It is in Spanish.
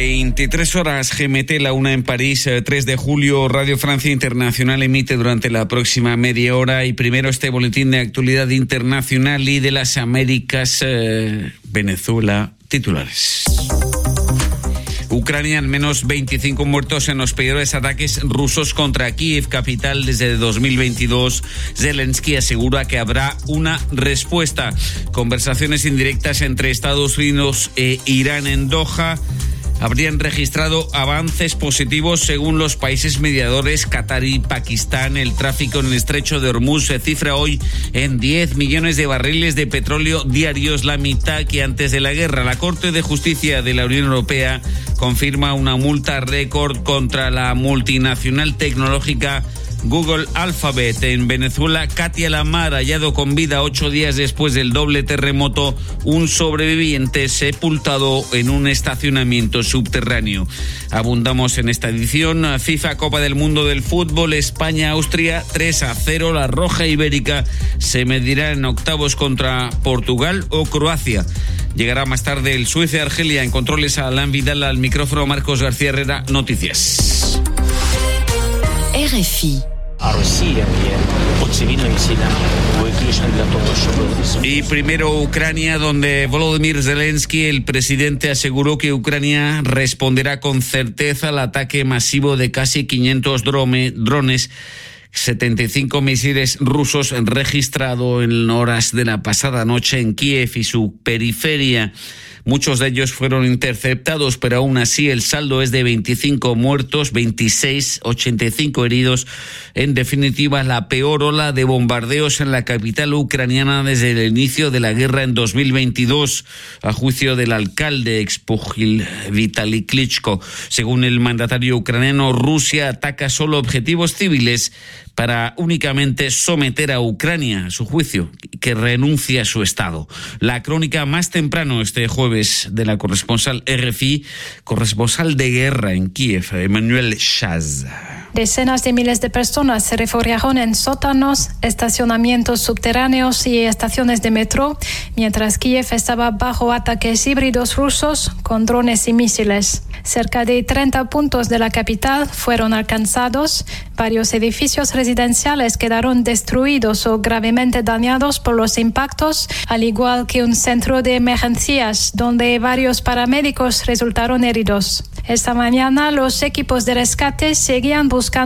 23 horas GMT, la 1 en París, 3 de julio. Radio Francia Internacional emite durante la próxima media hora. Y primero este boletín de actualidad internacional y de las Américas. Venezuela, titulares. Ucrania, al menos 25 muertos en los peores ataques rusos contra Kiev, capital, desde 2022. Zelensky asegura que habrá una respuesta. Conversaciones indirectas entre Estados Unidos e Irán en Doha habrían registrado avances positivos según los países mediadores Qatar y Pakistán. El tráfico en el estrecho de Hormuz se cifra hoy en 10 millones de barriles de petróleo diarios, la mitad que antes de la guerra. La Corte de Justicia de la Unión Europea confirma una multa récord contra la multinacional tecnológica Google Alphabet. En Venezuela, Katia Lamar, hallado con vida 8 días después del doble terremoto, un sobreviviente sepultado en un estacionamiento subterráneo. Abundamos en esta edición. FIFA Copa del Mundo del Fútbol, España-Austria 3-0. La Roja Ibérica se medirá en octavos contra Portugal o Croacia. Llegará más tarde el Suecia-Argelia. En controles a Alain Vidal, al micrófono Marcos García Herrera. Noticias. RFI. Y primero Ucrania, donde Volodymyr Zelensky, el presidente, aseguró que Ucrania responderá con certeza al ataque masivo de casi 500 drones, 75 misiles rusos registrado en horas de la pasada noche en Kiev y su periferia. Muchos de ellos fueron interceptados, pero aún así el saldo es de 25 muertos, 26, 85 heridos. En definitiva, la peor ola de bombardeos en la capital ucraniana desde el inicio de la guerra en 2022, a juicio del alcalde Expugil Vitaly Klitschko. Según el mandatario ucraniano, Rusia ataca solo objetivos civiles para únicamente someter a Ucrania, a su juicio, que renuncie a su Estado. La crónica más temprano este jueves de la corresponsal RFI, corresponsal de guerra en Kiev, Emmanuel Chaz. Decenas de miles de personas se refugiaron en sótanos, estacionamientos subterráneos y estaciones de metro, mientras Kiev estaba bajo ataques híbridos rusos con drones y misiles. Cerca de 30 puntos de la capital fueron alcanzados. Varios edificios residenciales quedaron destruidos o gravemente dañados por los impactos, al igual que un centro de emergencias donde varios paramédicos resultaron heridos. Esta mañana los equipos de rescate seguían buscando